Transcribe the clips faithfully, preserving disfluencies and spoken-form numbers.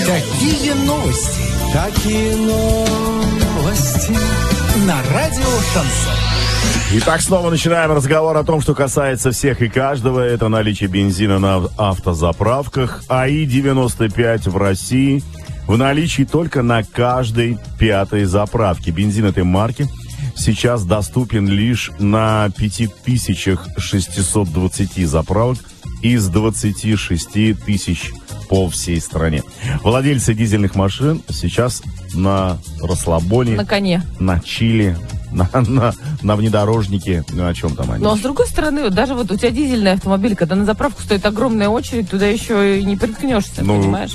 Какие новости? Какие новости? На радио Шансон. Итак, снова начинаем разговор о том, что касается всех и каждого. Это наличие бензина на автозаправках. АИ девяносто пять в России в наличии только на каждой пятой заправке. Бензин этой марки сейчас доступен лишь на пять тысяч шестьсот двадцать заправок из двадцати шести тысяч по всей стране. Владельцы дизельных машин сейчас на расслабоне, на коне, на чили, на, на, на внедорожнике, ну о чем там они. Но с другой стороны, вот даже вот у тебя дизельный автомобиль, когда на заправку стоит огромная очередь, туда еще и не приткнешься, ну, понимаешь?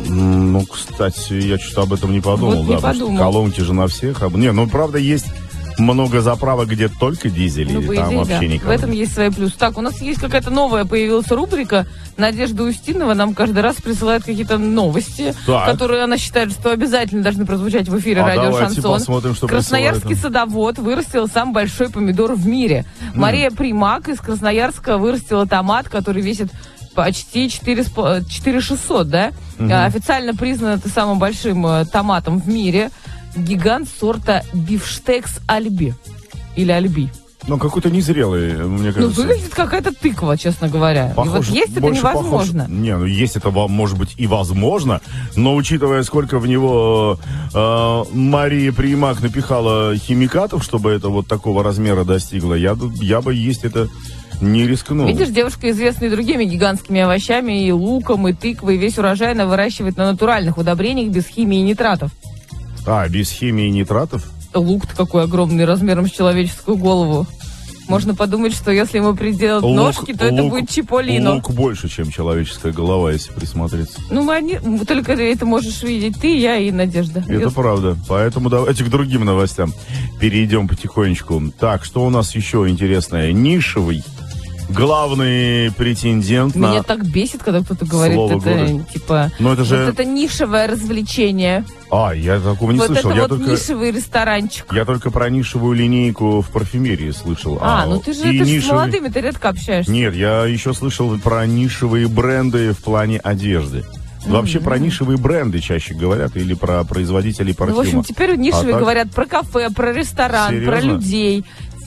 Ну, кстати, я что-то об этом не подумал. Вот не да, подумал. Колонки же на всех. Не, ну, правда, есть много заправок, где только дизель, ну, и там идее, вообще да. никого. В этом есть свои плюсы. Так, у нас есть какая-то новая появилась рубрика. Надежда Устинова нам каждый раз присылает какие-то новости, так. которые она считает, что обязательно должны прозвучать в эфире а радио давайте Шансон. Посмотрим, что Красноярский садовод вырастил самый большой помидор в мире. Mm. Мария Примак из Красноярска вырастила томат, который весит почти четыре тысячи шестьсот, да? Mm-hmm. Официально признан это самым большим томатом в мире. Гигант сорта бифштекс Альби. Или Альби. Ну, какой-то незрелый, мне кажется. Ну, выглядит какая-то тыква, честно говоря. Похож, и вот есть это невозможно. Похож, не, ну есть это, может быть, и возможно, но учитывая, сколько в него э, Мария Примак напихала химикатов, чтобы это вот такого размера достигло, я, я бы есть это не рискнул. Видишь, девушка, известная и другими гигантскими овощами, и луком, и тыквой, и весь урожай она выращивает на натуральных удобрениях без химии и нитратов. А, без химии и нитратов? Лук-то какой огромный, размером с человеческую голову. Можно подумать, что если ему приделать лук, ножки, то лук, это будет чиполлино. Лук больше, чем человеческая голова, если присмотреться. Ну, мы они, только это можешь видеть ты, я и Надежда. Это Ёс... правда. Поэтому давайте к другим новостям перейдем потихонечку. Так, что у нас еще интересное? Нишевый. Главный претендент Меня на... Меня так бесит, когда кто-то говорит, это года. Типа... Но это же... Вот это нишевое развлечение. А, я такого не вот слышал. Вот я это вот только... нишевый ресторанчик. Я только про нишевую линейку в парфюмерии слышал. А, а ну ты же ты нишевый... с молодыми-то редко общаешься. Нет, я еще слышал про нишевые бренды в плане одежды. Mm-hmm. Вообще про нишевые бренды чаще говорят или про производителей парфюма. Ну, в общем, теперь нишевые а говорят так... про кафе, про ресторан, Серьезно? Про людей.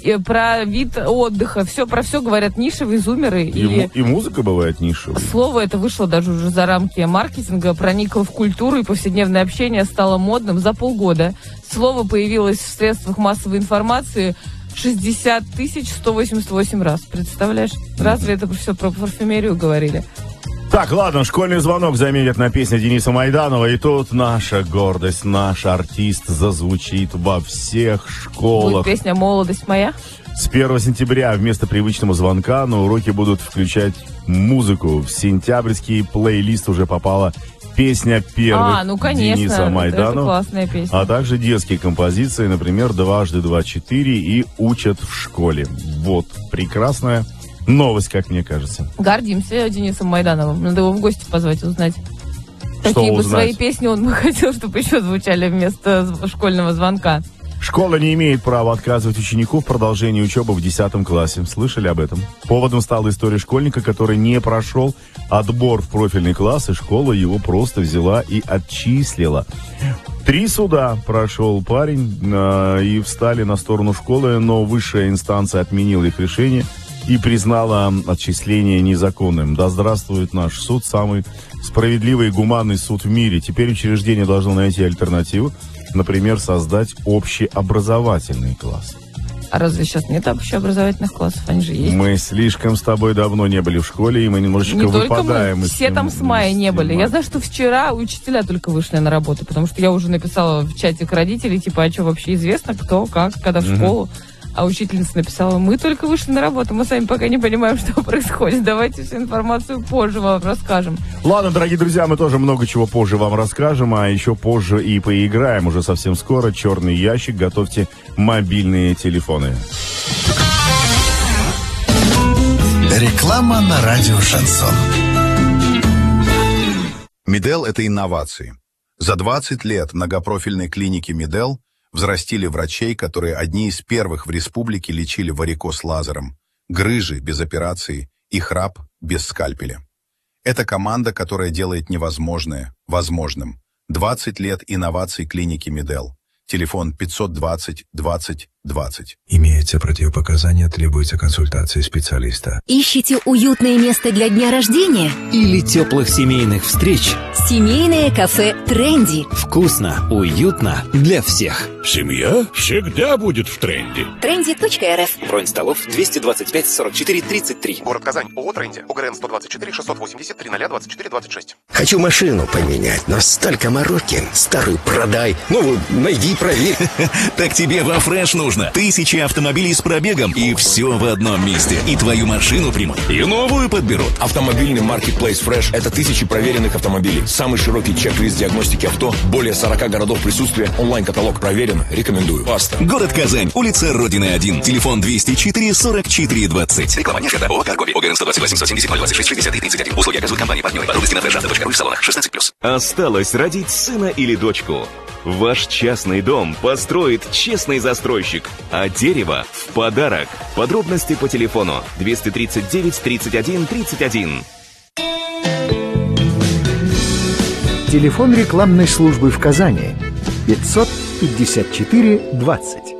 Про вид отдыха, все про все говорят нишевые зумеры. И, и, му- и музыка бывает нишевой. Слово это вышло даже уже за рамки маркетинга, проникло в культуру, и повседневное общение стало модным за полгода. Слово появилось в средствах массовой информации шестьдесят тысяч сто восемьдесят восемь раз. Представляешь? Разве это все про парфюмерию говорили? Так, ладно, школьный звонок заметят на песне Дениса Майданова, и тут наша гордость, наш артист зазвучит во всех школах. Будет песня «Молодость моя»? С первого сентября вместо привычного звонка на уроки будут включать музыку. В сентябрьский плейлист уже попала песня первых а, ну, конечно, Дениса Майданова, это классная песня. А также детские композиции, например, «Дважды два четыре» и «Учат в школе». Вот, прекрасная новость, как мне кажется. Гордимся Денисом Майдановым. Надо его в гости позвать, узнать. Что Какие бы узнать? свои песни он бы хотел, чтобы еще звучали вместо школьного звонка. Школа не имеет права отказывать ученику в продолжении учебы в десятом классе. Слышали об этом? Поводом стала история школьника, который не прошел отбор в профильный класс, и школа его просто взяла и отчислила. Три суда прошел парень э, и встали на сторону школы, но высшая инстанция отменила их решение и признала отчисление незаконным. Да здравствует наш суд, самый справедливый и гуманный суд в мире. Теперь учреждение должно найти альтернативу, например, создать общеобразовательный класс. А разве сейчас нет общеобразовательных классов? Они же есть. Мы слишком с тобой давно не были в школе, и мы немножечко не выпадаем мы, из все там с мая не были. Мая. Я знаю, что вчера учителя только вышли на работу, потому что я уже написала в чатик родителей, типа, а что вообще известно, кто, как, когда в школу. А учительница написала, мы только вышли на работу, мы сами пока не понимаем, что происходит. Давайте всю информацию позже вам расскажем. Ладно, дорогие друзья, мы тоже много чего позже вам расскажем, а еще позже и поиграем. Уже совсем скоро. Черный ящик. Готовьте мобильные телефоны. Реклама на радио Шансон. Медел – это инновации. За двадцать лет многопрофильной клиники Медел взрастили врачей, которые одни из первых в республике лечили варикоз лазером, грыжи без операции и храп без скальпеля. Это команда, которая делает невозможное возможным. двадцать лет инноваций клиники Медел. Телефон пятьсот двадцать двадцать двадцать. Имеются противопоказания, требуется консультация специалиста. Ищите уютное место для дня рождения? Или теплых семейных встреч? Семейное кафе «Тренди». Вкусно, уютно для всех. Семья всегда будет в тренде. тренди точка эр эф. Бронь столов двести двадцать пять сорок четыре тридцать три. Город Казань. ООО «Тренди». ОГРН сто двадцать четыре шестьсот восемьдесят три ноль двадцать четыре двадцать шесть. Хочу машину поменять, но столько мороки. Старую продай, новую найди, проверь. Так тебе во Фреш нужно. Тысячи автомобилей с пробегом, и все в одном месте. И твою машину примут, и новую подберут. Автомобильный маркетплейс Фреш – это тысячи проверенных автомобилей. Самый широкий чек-лист диагностики авто, более сорока городов присутствия, онлайн-каталог проверен, рекомендую. Баста. Город Казань, улица Родины один, телефон двести четыре сорок четыре двадцать. Реклама не оферта. ООО «Каргоби». ОГРН сто двадцать восемь сто семьдесят ноль двадцать шесть шестьдесят тридцать один. Услуги оказывают компании партнеры. Подробности на фреш авто точка ру в салонах. шестнадцать плюс. Осталось родить сына или дочку. Ваш частный дом построит честный застройщик, а дерево в подарок. Подробности по телефону двести тридцать девять тридцать один тридцать один. Телефон рекламной службы в Казани пятьсот пятьдесят четыре двадцать.